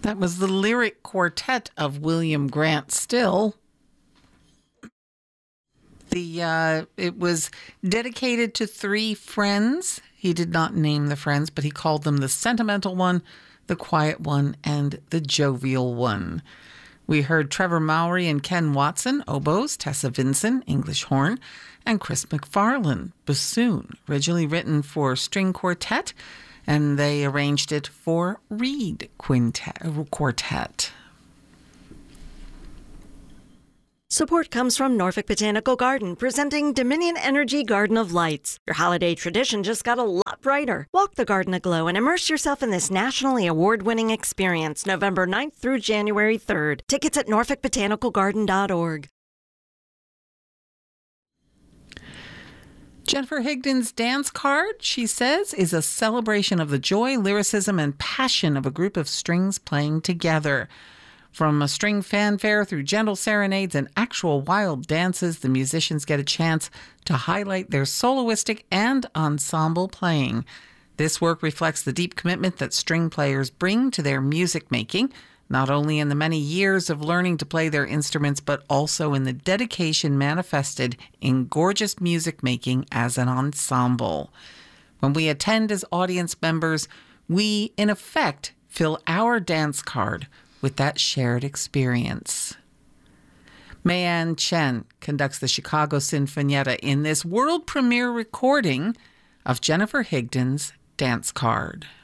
That was the lyric quartet of William Grant Still. It was dedicated to three friends. He did not name the friends, but he called them the sentimental one, the quiet one, and the jovial one. We heard Trevor Mowry and Ken Watson, oboes, Tessa Vinson, English horn, and Chris McFarlane, bassoon, originally written for string quartet, and they arranged it for reed quartet. Support comes from Norfolk Botanical Garden, presenting Dominion Energy Garden of Lights. Your holiday tradition just got a lot brighter. Walk the garden aglow and immerse yourself in this nationally award-winning experience, November 9th through January 3rd. Tickets at norfolkbotanicalgarden.org. Jennifer Higdon's dance card, she says, is a celebration of the joy, lyricism, and passion of a group of strings playing together. From a string fanfare through gentle serenades and actual wild dances, the musicians get a chance to highlight their soloistic and ensemble playing. This work reflects the deep commitment that string players bring to their music making, not only in the many years of learning to play their instruments, but also in the dedication manifested in gorgeous music making as an ensemble. When we attend as audience members, we, in effect, fill our dance card with that shared experience. Mayan Chen conducts the Chicago Sinfonietta in this world premiere recording of Jennifer Higdon's dance card.